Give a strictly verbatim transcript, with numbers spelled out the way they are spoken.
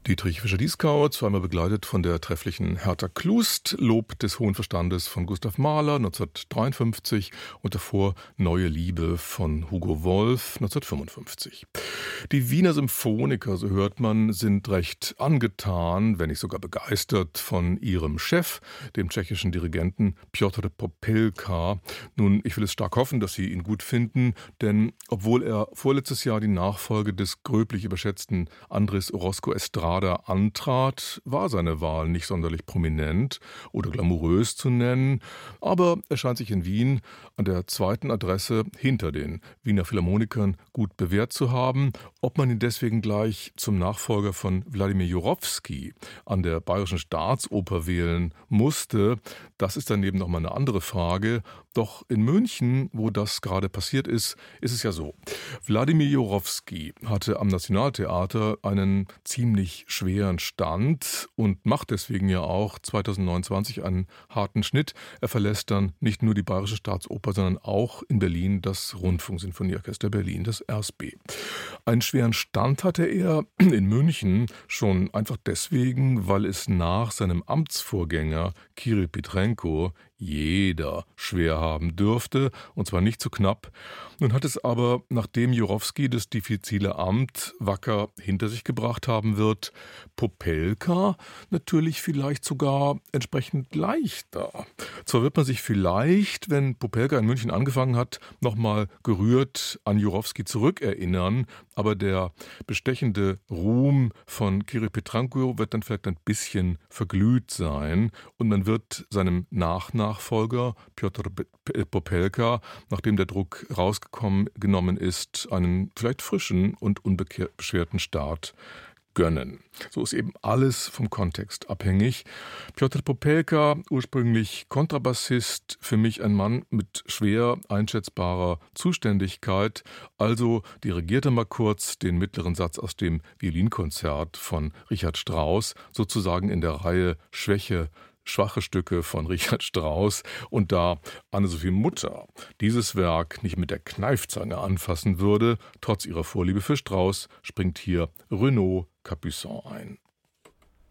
Dietrich Fischer-Dieskau, zweimal begleitet von der trefflichen Hertha Klust, Lob des hohen Verstandes von Gustav Mahler neunzehnhundertdreiundfünfzig und davor Neue Liebe von Hugo Wolf neunzehnhundertfünfundfünfzig. Die Wiener Symphoniker, so hört man, sind recht angetan, wenn nicht sogar begeistert von ihrem Chef, dem tschechischen Dirigenten Pjotr Popelka. Nun, ich will es stark hoffen, dass Sie ihn gut finden, denn obwohl er vorletztes Jahr die Nachfolge des gröblich überschätzten Andrés Orozco Estrada antrat, war seine Wahl nicht sonderlich prominent oder glamourös zu nennen, aber er scheint sich in Wien an der zweiten Adresse hinter den Wiener Philharmonikern gut bewährt zu haben. Ob man ihn deswegen gleich zum Nachfolger von Wladimir Jurowski an der Bayerischen Staatsoper wählen musste, das ist daneben noch mal eine andere Frage. Doch in München, wo das gerade passiert ist, ist es ja so. Wladimir Jurowski hatte am Nationaltheater einen ziemlich schweren Stand und macht deswegen ja auch zweitausendneunundzwanzig einen harten Schnitt. Er verlässt dann nicht nur die Bayerische Staatsoper, sondern auch in Berlin das Rundfunksinfonieorchester Berlin, das R S B. Einen schweren Stand hatte er in München schon einfach deswegen, weil es nach seinem Amtsvorgänger Kirill Petrenko jeder schwer haben dürfte, und zwar nicht zu knapp. Nun hat es aber, nachdem Jurowski das diffizile Amt wacker hinter sich gebracht haben wird, Popelka natürlich vielleicht sogar entsprechend leichter. Zwar wird man sich vielleicht, wenn Popelka in München angefangen hat, nochmal gerührt an Jurowski zurückerinnern, aber der bestechende Ruhm von Kirill Petrenko wird dann vielleicht ein bisschen verglüht sein und man wird seinem Nachnachfolger Pjotr Popelka, nachdem der Druck rausgekommen genommen ist, einen vielleicht frischen und unbeschwerten Start gönnen. So ist eben alles vom Kontext abhängig. Pjotr Popelka, ursprünglich Kontrabassist, für mich ein Mann mit schwer einschätzbarer Zuständigkeit, also dirigierte mal kurz den mittleren Satz aus dem Violinkonzert von Richard Strauss, sozusagen in der Reihe Schwäche schwache Stücke von Richard Strauss, und da Anne-Sophie Mutter dieses Werk nicht mit der Kneifzange anfassen würde, trotz ihrer Vorliebe für Strauss, springt hier Renaud Capuçon ein.